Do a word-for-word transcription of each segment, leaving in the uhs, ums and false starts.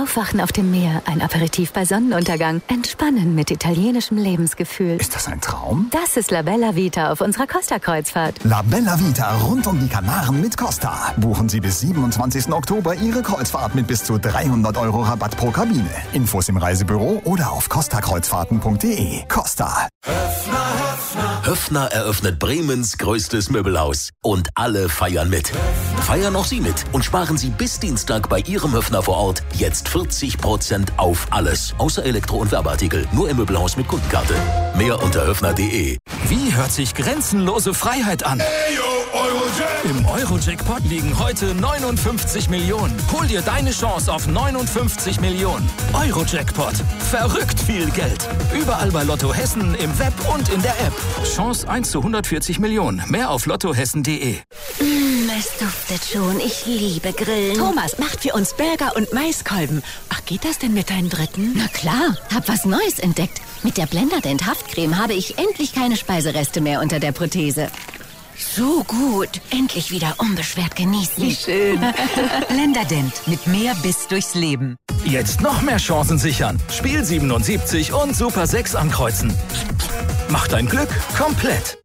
Aufwachen auf dem Meer, ein Aperitif bei Sonnenuntergang, Entspannen mit italienischem Lebensgefühl. Ist das ein Traum? Das ist La Bella Vita auf unserer Costa-Kreuzfahrt. La Bella Vita rund um die Kanaren mit Costa. Buchen Sie bis siebenundzwanzigsten Oktober Ihre Kreuzfahrt mit bis zu dreihundert Euro Rabatt pro Kabine. Infos im Reisebüro oder auf costa kreuzfahrten punkt de. Costa. Höffner, Höffner. Höffner eröffnet Bremens größtes Möbelhaus. Und alle feiern mit. Feiern auch Sie mit und sparen Sie bis Dienstag bei Ihrem Höffner vor Ort jetzt vierzig Prozent auf alles. Außer Elektro- und Werbeartikel. Nur im Möbelhaus mit Kundenkarte. Mehr unter höffner punkt de. Wie hört sich grenzenlose Freiheit an? Im Euro-Jackpot liegen heute neunundfünfzig Millionen. Hol dir deine Chance auf neunundfünfzig Millionen. Euro-Jackpot. Verrückt viel Geld. Überall bei Lotto Hessen, im Web und in der App. Chance eins zu hundertvierzig Millionen. Mehr auf lottohessen punkt de. Mm, es duftet schon. Ich liebe Grillen. Thomas macht für uns Burger und Maiskolben. Ach, geht das denn mit deinem dritten? Na klar, hab was Neues entdeckt. Mit der Blenderdent Haftcreme habe ich endlich keine Speisereste mehr unter der Prothese. So gut. Endlich wieder unbeschwert genießen. Wie schön. Blenderdent. Mit mehr Biss durchs Leben. Jetzt noch mehr Chancen sichern. Spiel siebenundsiebzig und Super sechs ankreuzen. Mach dein Glück komplett.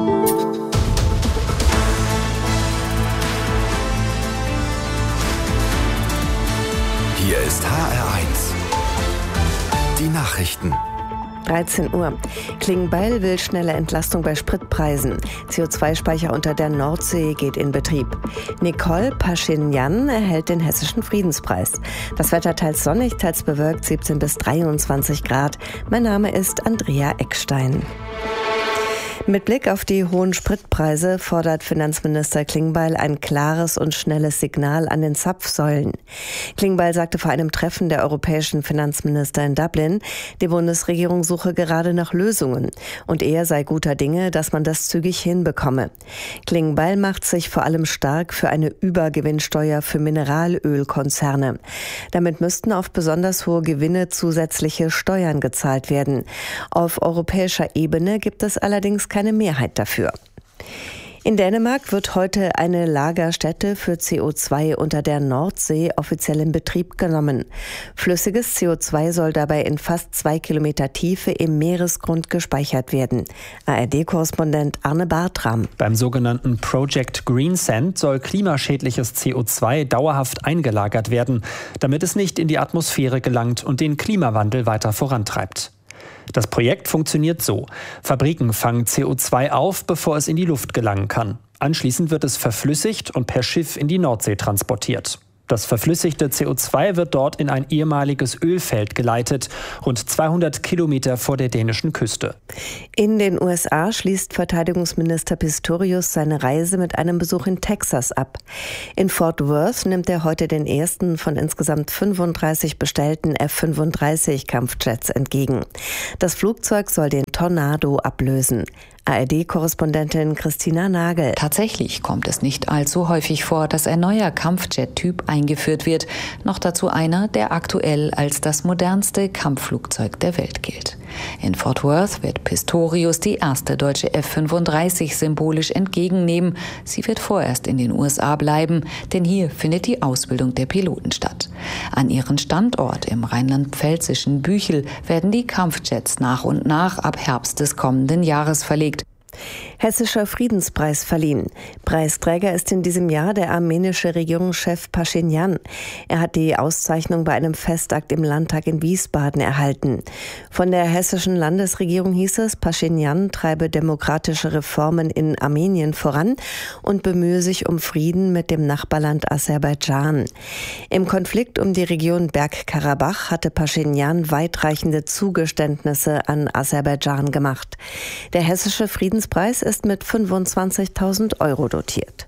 Hier ist H R eins. Die Nachrichten. dreizehn Uhr. Klingbeil will schnelle Entlastung bei Spritpreisen. C O zwei Speicher unter der Nordsee geht in Betrieb. Nicole Paschinjan erhält den Hessischen Friedenspreis. Das Wetter teils sonnig, teils bewölkt, siebzehn bis dreiundzwanzig Grad. Mein Name ist Andrea Eckstein. Mit Blick auf die hohen Spritpreise fordert Finanzminister Klingbeil ein klares und schnelles Signal an den Zapfsäulen. Klingbeil sagte vor einem Treffen der europäischen Finanzminister in Dublin, die Bundesregierung suche gerade nach Lösungen und er sei guter Dinge, dass man das zügig hinbekomme. Klingbeil macht sich vor allem stark für eine Übergewinnsteuer für Mineralölkonzerne. Damit müssten auf besonders hohe Gewinne zusätzliche Steuern gezahlt werden. Auf europäischer Ebene gibt es allerdings keine Mehrheit dafür. In Dänemark wird heute eine Lagerstätte für C O zwei unter der Nordsee offiziell in Betrieb genommen. Flüssiges C O zwei soll dabei in fast zwei Kilometer Tiefe im Meeresgrund gespeichert werden. A R D-Korrespondent Arne Bartram. Beim sogenannten Project Greensand soll klimaschädliches C O zwei dauerhaft eingelagert werden, damit es nicht in die Atmosphäre gelangt und den Klimawandel weiter vorantreibt. Das Projekt funktioniert so. Fabriken fangen C O zwei auf, bevor es in die Luft gelangen kann. Anschließend wird es verflüssigt und per Schiff in die Nordsee transportiert. Das verflüssigte C O zwei wird dort in ein ehemaliges Ölfeld geleitet, rund zweihundert Kilometer vor der dänischen Küste. In den U S A schließt Verteidigungsminister Pistorius seine Reise mit einem Besuch in Texas ab. In Fort Worth nimmt er heute den ersten von insgesamt fünfunddreißig bestellten F fünfunddreißig Kampfjets entgegen. Das Flugzeug soll den Tornado ablösen. A R D-Korrespondentin Christina Nagel. Tatsächlich kommt es nicht allzu häufig vor, dass ein neuer Kampfjet-Typ eingeführt wird. Noch dazu einer, der aktuell als das modernste Kampfflugzeug der Welt gilt. In Fort Worth wird Pistorius die erste deutsche F fünfunddreißig symbolisch entgegennehmen. Sie wird vorerst in den U S A bleiben, denn hier findet die Ausbildung der Piloten statt. An ihren Standort im rheinland-pfälzischen Büchel werden die Kampfjets nach und nach ab Herbst des kommenden Jahres verlegt. Hessischer Friedenspreis verliehen. Preisträger ist in diesem Jahr der armenische Regierungschef Paschinjan. Er hat die Auszeichnung bei einem Festakt im Landtag in Wiesbaden erhalten. Von der hessischen Landesregierung hieß es, Paschinjan treibe demokratische Reformen in Armenien voran und bemühe sich um Frieden mit dem Nachbarland Aserbaidschan. Im Konflikt um die Region Bergkarabach hatte Paschinjan weitreichende Zugeständnisse an Aserbaidschan gemacht. Der hessische Friedenspreis ist mit fünfundzwanzigtausend Euro dotiert.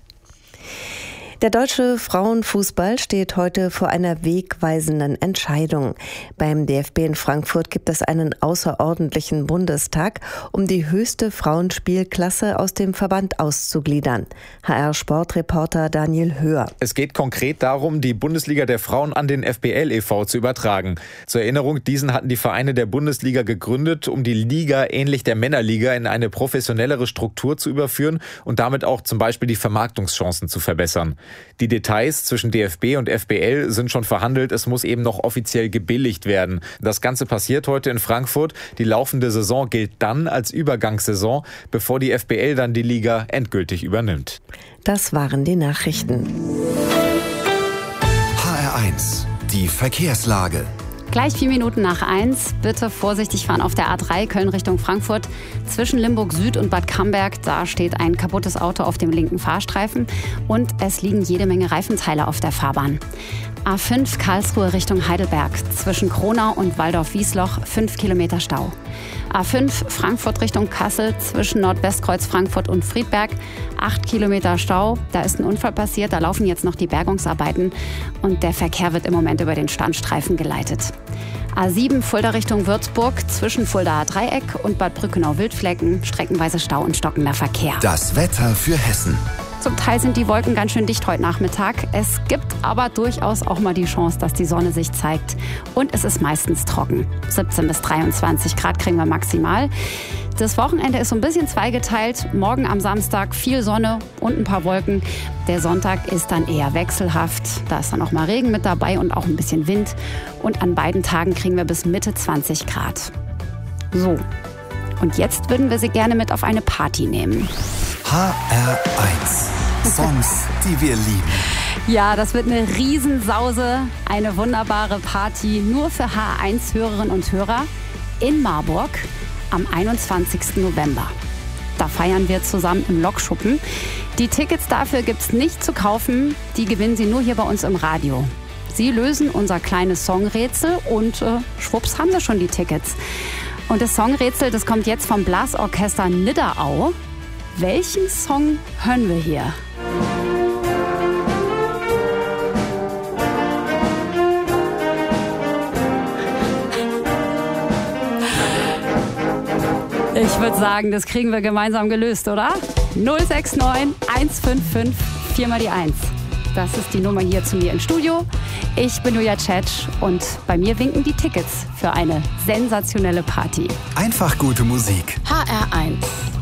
Der deutsche Frauenfußball steht heute vor einer wegweisenden Entscheidung. Beim D F B in Frankfurt gibt es einen außerordentlichen Bundestag, um die höchste Frauenspielklasse aus dem Verband auszugliedern. H R-Sportreporter Daniel Höher. Es geht konkret darum, die Bundesliga der Frauen an den F B L e V zu übertragen. Zur Erinnerung, diesen hatten die Vereine der Bundesliga gegründet, um die Liga ähnlich der Männerliga in eine professionellere Struktur zu überführen und damit auch zum Beispiel die Vermarktungschancen zu verbessern. Die Details zwischen D F B und F B L sind schon verhandelt. Es muss eben noch offiziell gebilligt werden. Das Ganze passiert heute in Frankfurt. Die laufende Saison gilt dann als Übergangssaison, bevor die F B L dann die Liga endgültig übernimmt. Das waren die Nachrichten. H R eins, die Verkehrslage. Gleich vier Minuten nach eins. Bitte vorsichtig fahren auf der A drei Köln Richtung Frankfurt. Zwischen Limburg Süd und Bad Camberg, da steht ein kaputtes Auto auf dem linken Fahrstreifen. Und es liegen jede Menge Reifenteile auf der Fahrbahn. A fünf Karlsruhe Richtung Heidelberg. Zwischen Kronau und Waldorf-Wiesloch fünf Kilometer Stau. A fünf Frankfurt Richtung Kassel. Zwischen Nordwestkreuz Frankfurt und Friedberg acht Kilometer Stau. Da ist ein Unfall passiert. Da laufen jetzt noch die Bergungsarbeiten. Und der Verkehr wird im Moment über den Standstreifen geleitet. A sieben Fulda Richtung Würzburg. Zwischen Fuldaer Dreieck und Bad Brückenau-Wildflecken. Streckenweise Stau und stockender Verkehr. Das Wetter für Hessen. Zum Teil sind die Wolken ganz schön dicht heute Nachmittag. Es gibt aber durchaus auch mal die Chance, dass die Sonne sich zeigt. Und es ist meistens trocken. siebzehn bis dreiundzwanzig Grad kriegen wir maximal. Das Wochenende ist so ein bisschen zweigeteilt. Morgen am Samstag viel Sonne und ein paar Wolken. Der Sonntag ist dann eher wechselhaft. Da ist dann auch mal Regen mit dabei und auch ein bisschen Wind. Und an beiden Tagen kriegen wir bis Mitte zwanzig Grad. So, und jetzt würden wir Sie gerne mit auf eine Party nehmen. H R eins. Songs, die wir lieben. Ja, das wird eine Riesensause, eine wunderbare Party nur für H R eins Hörerinnen und Hörer in Marburg am einundzwanzigsten November. Da feiern wir zusammen im Lokschuppen. Die Tickets dafür gibt's nicht zu kaufen, die gewinnen Sie nur hier bei uns im Radio. Sie lösen unser kleines Songrätsel und äh, schwupps haben Sie schon die Tickets. Und das Songrätsel, das kommt jetzt vom Blasorchester Nidderau. Welchen Song hören wir hier? Ich würde sagen, das kriegen wir gemeinsam gelöst, oder? null sechs neun eins fünf fünf vier mal die eins. Das ist die Nummer hier zu mir im Studio. Ich bin Julia Tschetsch und bei mir winken die Tickets für eine sensationelle Party. Einfach gute Musik. H R eins.